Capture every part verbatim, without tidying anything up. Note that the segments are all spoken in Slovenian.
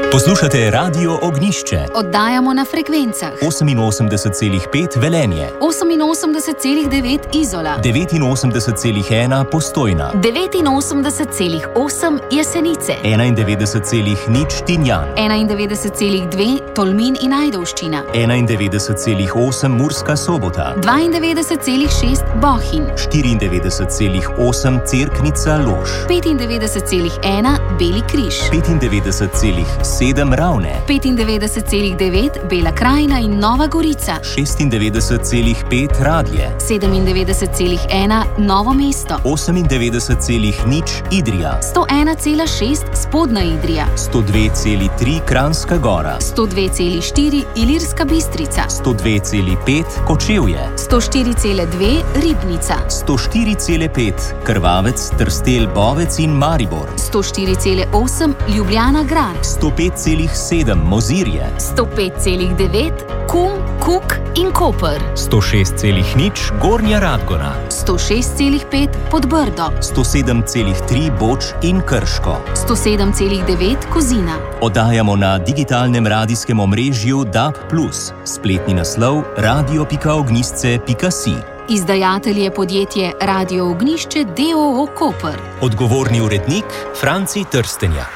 Poslušate Radio Ognišče. Oddajamo na frekvencah oseminosemdeset celih pet Velenje, oseminosemdeset celih devet Izola, devetinosemdeset celih ena Postojna, devetinosemdeset celih osem Jesenice, enaindevetdeset celih nič Tinjan, enaindevetdeset celih dve Tolmin in Ajdovščina, enaindevetdeset celih osem Murska Sobota, dvaindevetdeset celih šest Bohinj, štiriindevetdeset celih osem Cerknica Lož, petindevetdeset celih ena Beli Križ, petindevetdeset celih sedem Ravne, petindevetdeset celih devet Bela Krajina in Nova Gorica, šestindevetdeset celih pet Radlje, sedemindevetdeset celih ena Novo mesto, osemindevetdeset celih nič Idrija, sto ena celih šest Spodnja Idrija, sto dve celih tri Kranjska Gora, sto dve celih štiri Ilirska Bistrica, sto dve celih pet Kočevje, sto štiri celih dve Ribnica, sto štiri celih pet Krvavec, Trstelj, Bovec in Maribor, sto štiri celih osem Ljubljana Grad, sto pet celih sedem Mozirje, sto pet celih devet Kum, Kuk in Koper, sto šest celih nič Gornja Radgona, sto šest celih pet Podbrdo, sto sedem celih tri Boč in Krško, sto sedem celih devet Kozina. Oddajamo na digitalnem radijskem omrežju D A B plus, spletni naslov radio pika ognisce pika si. Izdajatelj je podjetje Radio Ognišče d. o. o. Koper. Odgovorni urednik Franci Trstenjak.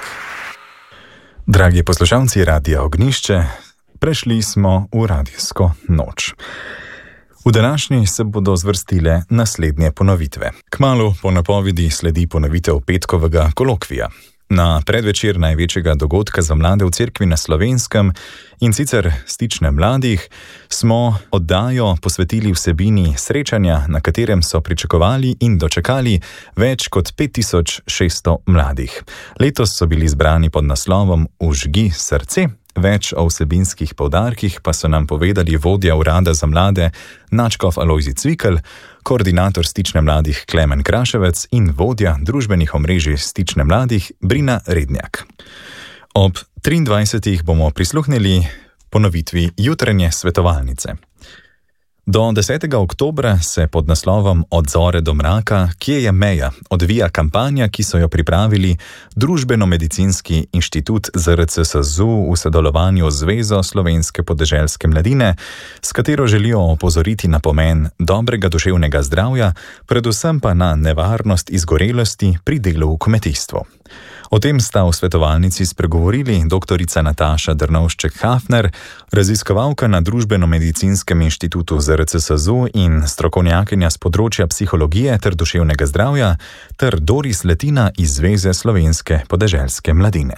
Dragi poslušalci Radia Ognišče, prešli smo v radijsko noč. V današnji se bodo zvrstile naslednje ponovitve. Kmalu po napovedi sledi ponovitev petkovega kolokvija. Na predvečer največjega dogodka za mlade v Cerkvi na Slovenskem, in sicer Stične mladih, smo oddajo posvetili vsebini srečanja, na katerem so pričakovali in dočakali več kot pet tisoč šeststo mladih. Letos so bili zbrani pod naslovom Vžgi srce. Več o vsebinskih poudarkih pa so nam povedali vodja urada za mlade Načkov Alojzij Cvikl, koordinator Stične mladih Klemen Kraševec in vodja družbenih omrežij Stične mladih Brina Rednjak. Ob triindvajsetih bomo prisluhnili ponovitvi jutranje svetovalnice. Do desetega oktobra se pod naslovom Od zore do mraka, kje je meja, odvija kampanja, ki so jo pripravili Družbeno-medicinski inštitut Z R C S Z U v sodelovanju z Zvezo slovenske podeželske mladine, s katero želijo opozoriti na pomen dobrega duševnega zdravja, predvsem pa na nevarnost izgorelosti pri delu v kmetijstvu. O tem sta v svetovalnici spregovorili doktorica Nataša Drnovšček-Hafner, raziskovalka na Družbeno-medicinskem inštitutu Z R C S Z U in strokovnjakinja z področja psihologije ter duševnega zdravja, ter Doris Letina iz Zveze slovenske podeželske mladine.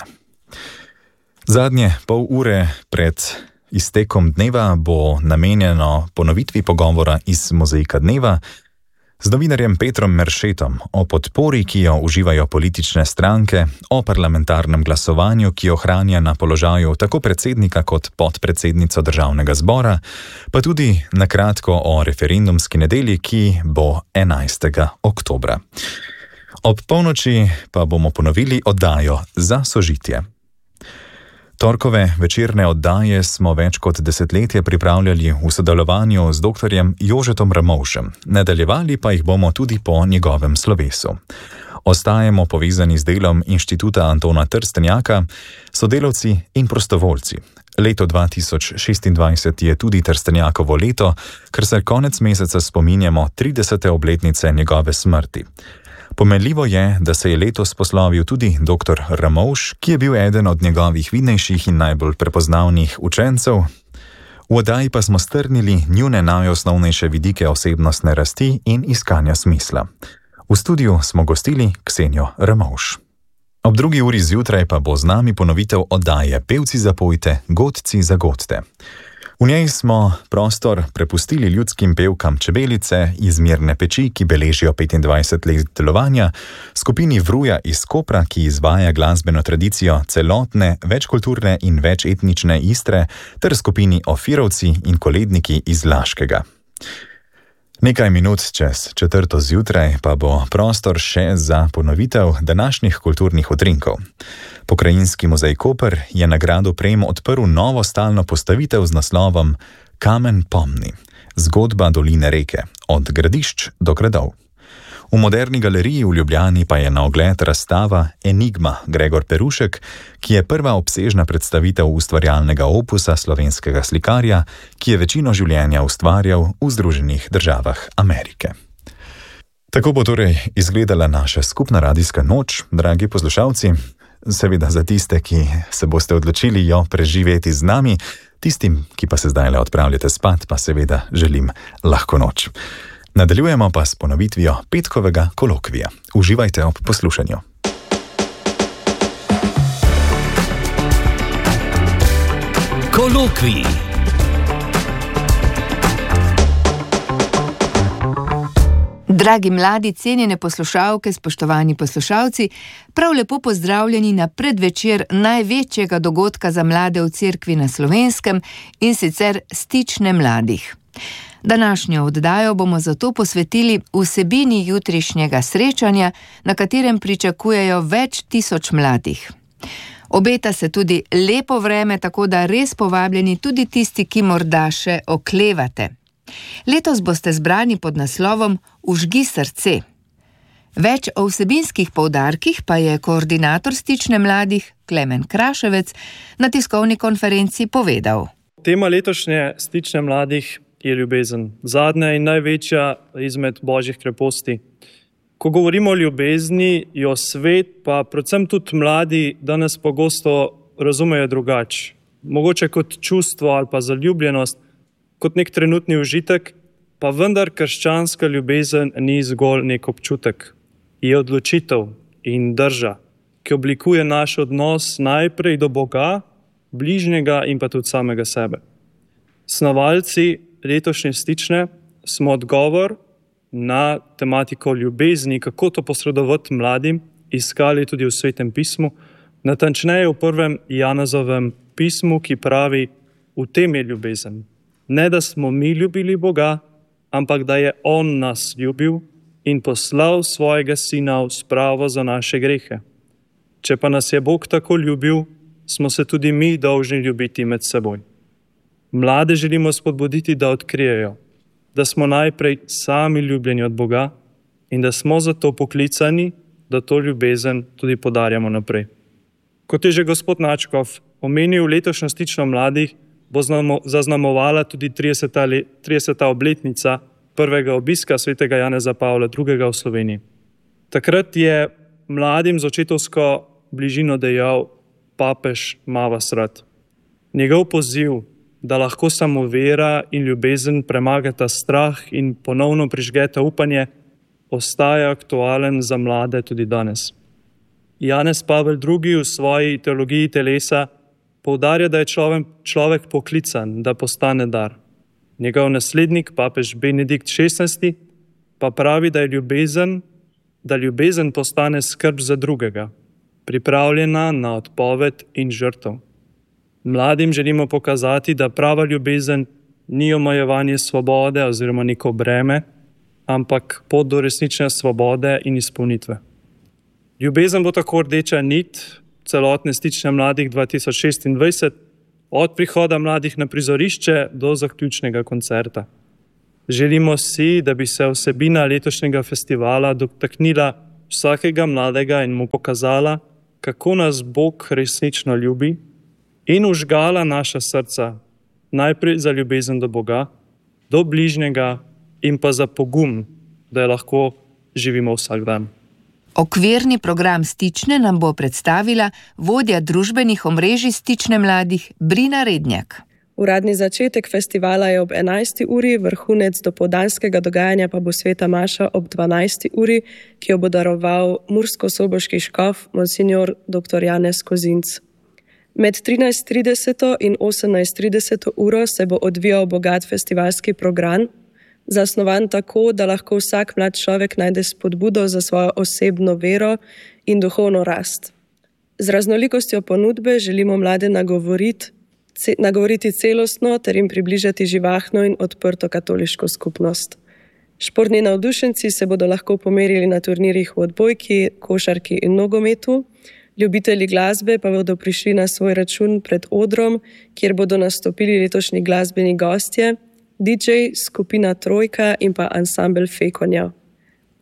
Zadnje pol ure pred iztekom dneva bo namenjeno ponovitvi pogovora iz Mozaika dneva z novinarjem Petrom Meršetom o podpori, ki jo uživajo politične stranke, o parlamentarnem glasovanju, ki ohranja na položaju tako predsednika kot podpredsednico državnega zbora, pa tudi na kratko o referendumski nedelji, ki bo enajstega oktobra. Ob polnoči pa bomo ponovili oddajo Za sožitje. Torkove večerne oddaje smo več kot desetletje pripravljali v sodelovanju z doktorjem Jožetom Ramovšem, nadaljevali pa jih bomo tudi po njegovem slovesu. Ostajamo povezani z delom Inštituta Antona Trstenjaka, sodelavci in prostovoljci. Leto dva tisoč šestindvajset je tudi Trstenjakovo leto, ker se konec meseca spominjamo tridesete obletnice njegove smrti. Pomenljivo je, da se je letos poslovil tudi doktor Ramovš, ki je bil eden od njegovih vidnejših in najbolj prepoznavnih učencev. V oddaji pa smo strnili njune najosnovnejše vidike osebnostne rasti in iskanja smisla. V studiu smo gostili Ksenijo Ramovš. Ob drugi uri zjutraj pa bo z nami ponovitev oddaje Pevci zapojte, godci zagodte. V njej smo prostor prepustili ljudskim pevkam Čebelice iz Mirne peči, ki beležijo petindvajset let delovanja, skupini Vruja iz Kopra, ki izvaja glasbeno tradicijo celotne, večkulturne in večetnične Istre, ter skupini Ofirovci in Koledniki iz Laškega. Nekaj minut čez četrto zjutraj pa bo prostor še za ponovitev današnjih kulturnih utrinkov. Pokrajinski muzej Koper je na gradu Prem odprl novo stalno postavitev z naslovom Kamen pomni. Zgodba doline reke, od gradišč do gradov. V Moderni galeriji v Ljubljani pa je na ogled razstava Enigma Gregor Perušek, ki je prva obsežna predstavitev ustvarjalnega opusa slovenskega slikarja, ki je večino življenja ustvarjal v Združenih državah Amerike. Tako bo torej izgledala naša skupna radijska noč, dragi poslušalci. Seveda za tiste, ki se boste odločili jo preživeti z nami, tistim, ki pa se zdajle odpravljate spat, pa seveda želim lahko noč. Nadaljujemo pa s ponovitvijo petkovega kolokvija. Uživajte ob poslušanju. Kolokvij. Dragi mladi, cenjene poslušalke, spoštovani poslušalci, prav lepo pozdravljeni na predvečer največjega dogodka za mlade v Cerkvi na Slovenskem, in sicer Stične mladih. Današnjo oddajo bomo zato posvetili vsebini jutrišnjega srečanja, na katerem pričakujejo več tisoč mladih. Obeta se tudi lepo vreme, tako da res povabljeni tudi tisti, ki morda še oklevate. Letos boste zbrani pod naslovom Vžgi srce. Več o vsebinskih poudarkih pa je koordinator Stične mladih Klemen Kraševec na tiskovni konferenci povedal. Tema letošnje Stične mladih je ljubezen. Zadnja in največja izmed božjih kreposti. Ko govorimo o ljubezni, jo svet, pa predvsem tudi mladi, danes pogosto razumejo drugače. Mogoče kot čustvo ali pa zaljubljenost, kot nek trenutni užitek, pa vendar krščanska ljubezen ni zgolj nek občutek. Je odločitev in drža, ki oblikuje naš odnos najprej do Boga, bližnjega in pa tudi samega sebe. Snovalci letošnje Stične smo odgovor na tematiko ljubezni, kako to posredovati mladim, iskali tudi v Svetem pismu, natančneje v prvem Janezovem pismu, ki pravi: v tem je ljubezen. Ne, da smo mi ljubili Boga, ampak da je On nas ljubil in poslal svojega Sina v spravo za naše grehe. Če pa nas je Bog tako ljubil, smo se tudi mi dolžni ljubiti med seboj. Mlade želimo spodbuditi, da odkrijejo, da smo najprej sami ljubljeni od Boga in da smo zato poklicani, da to ljubezen tudi podarjamo naprej. Kot je že gospod Načkov omenil, letošnjo Stično mladih bo zaznamovala tudi trideseta, trideseta obletnica prvega obiska svetega Janeza Pavla drugega v Sloveniji. Takrat je mladim z očetovsko bližino dejal papež ima vas rad. Njegov poziv, da lahko samo vera in ljubezen premagata strah in ponovno prižgeta upanje, ostaja aktualen za mlade tudi danes. Janez Pavel drugi v svoji teologiji telesa poudarja, da je človek, človek poklican, da postane dar. Njegov naslednik, papež Benedikt šestnajsti, pa pravi, da je ljubezen, da ljubezen postane skrb za drugega, pripravljena na odpoved in žrtev. Mladim želimo pokazati, da prava ljubezen ni omejevanje svobode oziroma neko breme, ampak pot do resnične svobode in izpolnitve. Ljubezen bo tako rdeča nit celotne Stične mladih dva tisoč šestindvajset, od prihoda mladih na prizorišče do zaključnega koncerta. Želimo si, da bi se vsebina letošnjega festivala dotaknila vsakega mladega in mu pokazala, kako nas Bog resnično ljubi, in vžgala naša srca, najprej za ljubezen do Boga, do bližnjega in pa za pogum, da je lahko živimo vsak dan. Okvirni program Stične nam bo predstavila vodja družbenih omrežij Stične mladih Brina Rednjak. Uradni začetek festivala je ob enajsti uri, vrhunec dopoldanskega dogajanja pa bo sveta maša ob dvanajsti uri, ki jo bo daroval murskosoboški škof monsignor doktor Janez Kozinc. Med trinajst trideset in osemnajst trideset uro se bo odvijal bogat festivalski program, zasnovan tako, da lahko vsak mlad človek najde spodbudo za svojo osebno vero in duhovno rast. Z raznolikostjo ponudbe želimo mlade nagovoriti, ce, nagovoriti celostno ter jim približati živahno in odprto katoliško skupnost. Športni navdušenci se bodo lahko pomerili na turnirjih v odbojki, košarki in nogometu, ljubitelji glasbe pa bodo prišli na svoj račun pred odrom, kjer bodo nastopili letošnji glasbeni gostje, D J, skupina Trojka in pa ansambel Fekonja.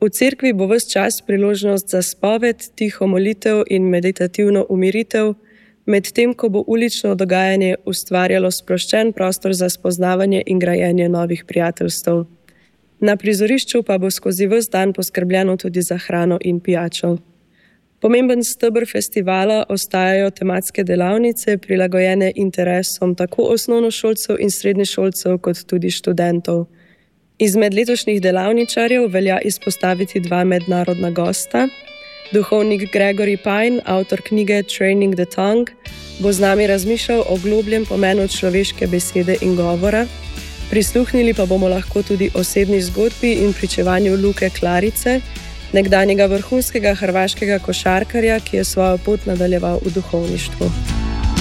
V cerkvi bo ves čas priložnost za spoved, tiho molitev in meditativno umiritev, medtem ko bo ulično dogajanje ustvarjalo sproščen prostor za spoznavanje in grajenje novih prijateljstev. Na prizorišču pa bo skozi ves dan poskrbljeno tudi za hrano in pijačo. Pomemben steber festivala ostajajo tematske delavnice, prilagojene interesom tako osnovnošolcev in srednješolcev kot tudi študentov. Izmed letošnjih delavničarjev velja izpostaviti dva mednarodna gosta. Duhovnik Gregory Pine, avtor knjige Training the Tongue, bo z nami razmišljal o globljem pomenu človeške besede in govora. Prisluhnili pa bomo lahko tudi osebni zgodbi in pričevanju Luke Klarice, nekdanjega vrhunskega hrvaškega košarkarja, ki je svojo pot nadaljeval v duhovništvu.